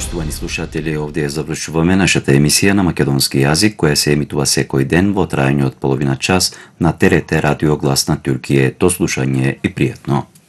Poštovani slušatelji, ovdje završavаме našата емисија на македонски јазик, која се емитува секој ден во трајање од половина час на ТРТ Радио Глас на Туркије. До слушање и пријатно.